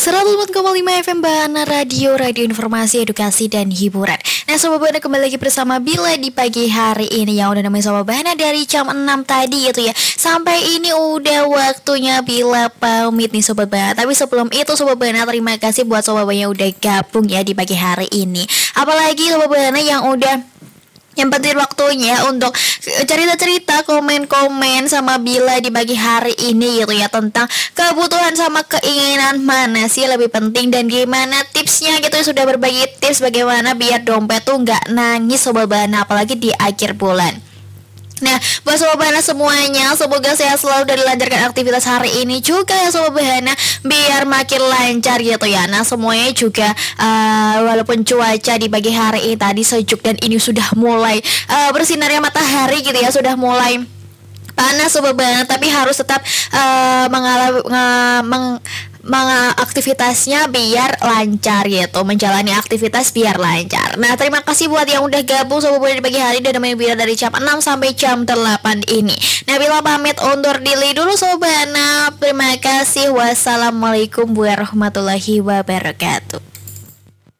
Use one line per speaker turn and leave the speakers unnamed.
104,5 FM Bana Radio Informasi, Edukasi, dan Hiburan. Nah Sobat Bana, kembali lagi bersama Bila di pagi hari ini. Yang udah namanya Sobat Bana dari jam 6 tadi gitu ya. Sampai ini udah waktunya Bila pamit nih Sobat Bana. Tapi sebelum itu Sobat Bana, terima kasih buat Sobat Bana yang udah gabung ya di pagi hari ini. Apalagi Sobat Bana yang udah nyempetin waktunya untuk cerita-cerita, komen-komen sama Bila di pagi hari ini gitu ya, tentang kebutuhan sama keinginan mana sih lebih penting dan gimana tipsnya gitu. Sudah berbagi tips bagaimana biar dompet tuh nggak nangis Sobat Bana, apalagi di akhir bulan. Nah, buat Sobat Bana semuanya, semoga sehat selalu dan dilancarkan aktivitas hari ini juga ya Sobat Bana, biar makin lancar gitu ya. Nah, semuanya juga walaupun cuaca di pagi hari ini tadi sejuk dan ini sudah mulai bersinarnya matahari gitu ya, sudah mulai panas Sobat Bana, tapi harus tetap aktivitasnya biar lancar gitu, menjalani aktivitas biar lancar. Nah, terima kasih buat yang udah gabung Sobat Bana di pagi hari dan namanya Bila dari jam 6 sampai jam 8 ini. Nah, Bila pamit undur diri dulu Sobat Bana. Terima kasih. Wassalamualaikum warahmatullahi wabarakatuh.